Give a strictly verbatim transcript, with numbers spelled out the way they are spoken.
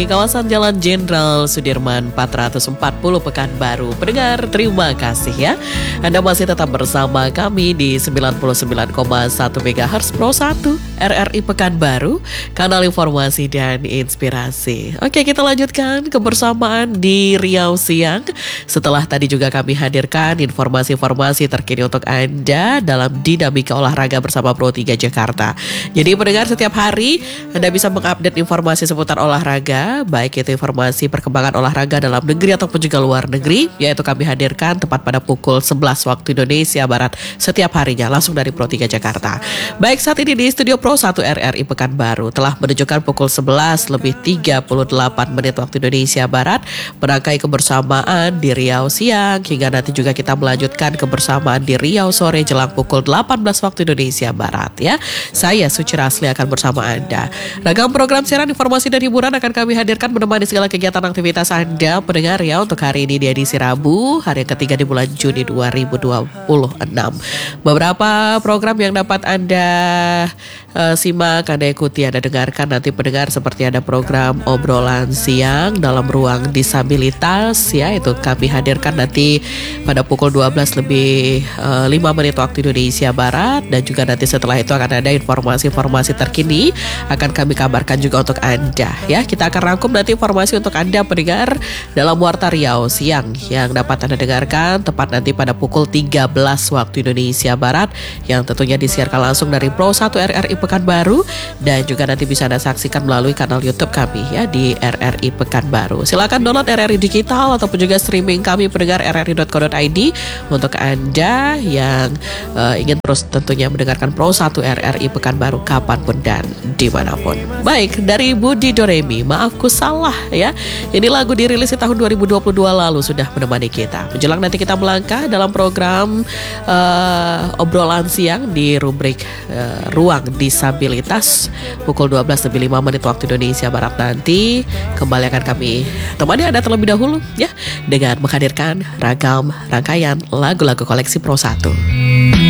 Di kawasan Jalan Jenderal Sudirman empat ratus empat puluh Pekanbaru. Pendengar, terima kasih ya. Anda masih tetap bersama kami di sembilan puluh sembilan koma satu megahertz Pro satu R R I Pekanbaru, kanal informasi dan inspirasi. Oke, kita lanjutkan kebersamaan di Riau Siang. Setelah tadi juga kami hadirkan informasi-informasi terkini untuk Anda dalam dinamika olahraga bersama Pro tiga Jakarta. Jadi pendengar, setiap hari Anda bisa mengupdate informasi seputar olahraga, baik itu informasi perkembangan olahraga dalam negeri ataupun juga luar negeri, yaitu kami hadirkan tepat pada pukul sebelas waktu Indonesia Barat setiap harinya langsung dari Pro tiga Jakarta. Baik, saat ini di studio Pro satu R R I Pekanbaru telah menunjukkan pukul sebelas lebih tiga puluh delapan menit waktu Indonesia Barat, merangkai kebersamaan di Riau Siang hingga nanti juga kita melanjutkan kebersamaan di Riau Sore jelang pukul delapan belas waktu Indonesia Barat ya. Saya Suci Rasli akan bersama Anda. Ragam program siaran informasi dan hiburan akan kami hadirkan menemani segala kegiatan aktivitas Anda pendengar ya. Untuk hari ini di edisi Rabu, hari ketiga di bulan Juni dua ribu dua puluh enam. Beberapa program yang dapat Anda uh, simak, Anda ikuti, Anda dengarkan nanti pendengar, seperti ada program obrolan siang dalam ruang disabilitas ya, itu kami hadirkan nanti pada pukul dua belas lebih lima menit waktu Indonesia Barat, dan juga nanti setelah itu akan ada informasi-informasi terkini akan kami kabarkan juga untuk Anda ya. Kita akan rangkum nanti informasi untuk Anda pendengar dalam Warta Riau Siang yang dapat Anda dengarkan tepat nanti pada pukul tiga belas waktu Indonesia Barat, yang tentunya disiarkan langsung dari Pro satu R R I Pekanbaru, dan juga nanti bisa Anda saksikan melalui kanal YouTube kami ya di R R I Pekanbaru. Silakan download R R I Digital ataupun juga streaming kami pendengar r r i dot co dot i d untuk Anda yang uh, ingin terus tentunya mendengarkan Pro satu R R I Pekanbaru kapanpun dan dimanapun. Baik, dari Budi Doremi, maafku salah ya. Ini lagu dirilis di tahun dua ribu dua puluh dua lalu sudah menemani kita. Menjelang nanti kita melangkah dalam program uh, obrolan siang di rubrik uh, Ruang Disabilitas pukul dua belas lebih lima menit waktu Indonesia Barat nanti. Kembali akan kami temani Anda terlebih dahulu ya dengan menghadirkan ragam rangkaian lagu-lagu koleksi Pro satu.